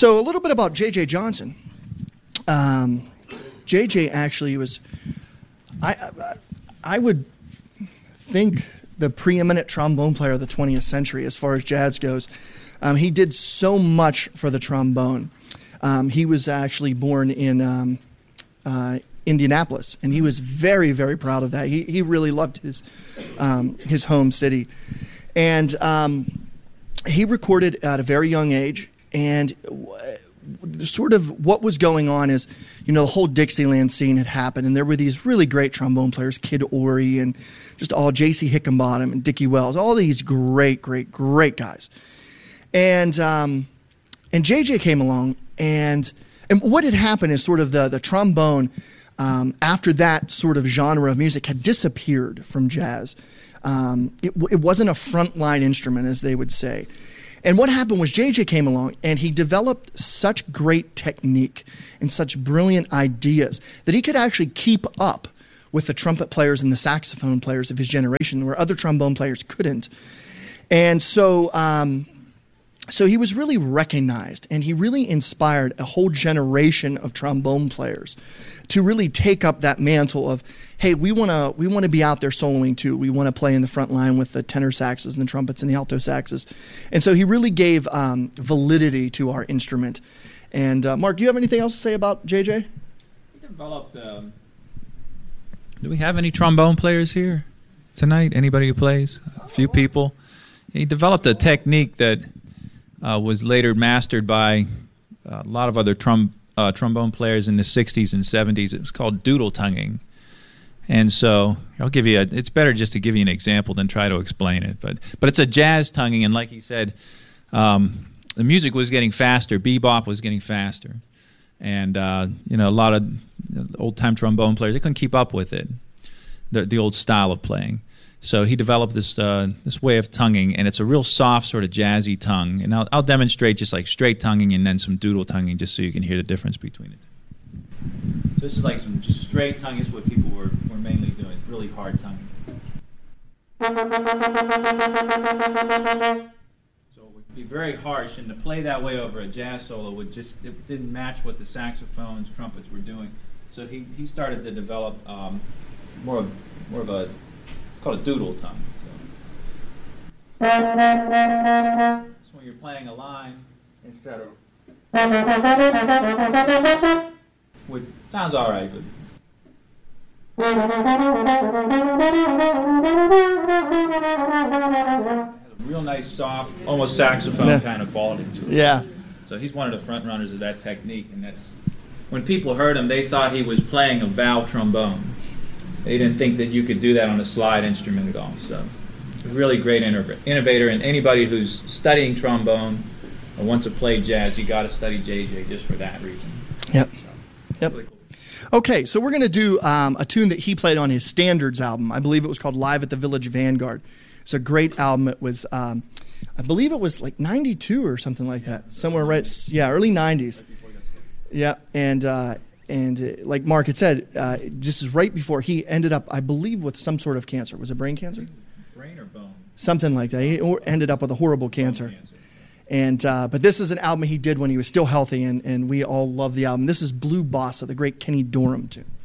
So a little bit about J.J. Johnson. J.J. actually was, I would think, the preeminent trombone player of the 20th century as far as jazz goes. He did so much for the trombone. He was actually born in Indianapolis, and he was very, very proud of that. He really loved his home city. And he recorded at a very young age, and sort of what was going on is, the whole Dixieland scene had happened, and there were these really great trombone players, Kid Ory and just all J.C. Hickenbottom and Dickie Wells, all these great, great, great guys. And J.J. came along, and what had happened is sort of the trombone, after that sort of genre of music had disappeared from jazz. It wasn't a frontline instrument, as they would say. And what happened was J.J. came along, and he developed such great technique and such brilliant ideas that he could actually keep up with the trumpet players and the saxophone players of his generation, where other trombone players couldn't. And so he was really recognized, and he really inspired a whole generation of trombone players to really take up that mantle of, hey, we want to be out there soloing too. We want to play in the front line with the tenor saxes and the trumpets and the alto saxes. And so he really gave validity to our instrument. And Mark, do you have anything else to say about JJ? He developed. Do we have any trombone players here tonight? Anybody who plays? A few people. He developed a technique that was later mastered by a lot of other trombone players in the 60s and 70s. It was called doodle tonguing. And so I'll give you it's better just to give you an example than try to explain it. But it's a jazz tonguing, and like he said, the music was getting faster. Bebop was getting faster. And, a lot of old-time trombone players, they couldn't keep up with it, the old style of playing. So he developed this way of tonguing, and it's a real soft sort of jazzy tongue. And I'll demonstrate just like straight tonguing and then some doodle tonguing just so you can hear the difference between it. So this is like some just straight tonguing. This is what people were mainly doing, really hard tonguing. So it would be very harsh, and to play that way over a jazz solo it didn't match what the saxophones, trumpets were doing. So he started to develop more of a called a doodle tongue. So when you're playing a line instead of, which sounds all right, but it has a real nice, soft, almost saxophone kind of quality to it. Yeah. So he's one of the front runners of that technique, and that's when people heard him, they thought he was playing a valve trombone. They didn't think that you could do that on a slide instrument at all. So, a really great innovator, and anybody who's studying trombone or wants to play jazz, you got to study JJ just for that reason. Yep. So, Yep. Really cool. Okay, so we're going to do a tune that he played on his Standards album. I believe it was called Live at the Village Vanguard. It's a great album. It was, I believe it was like 92 or something like that. Somewhere right, early 90s. Yeah, and like Mark had said, just right before he ended up, I believe, with some sort of cancer. Was it brain cancer? Brain or bone? Something like that. He ended up with a horrible cancer. And but this is an album he did when he was still healthy, and we all love the album. This is Blue Bossa, the great Kenny Dorham tune.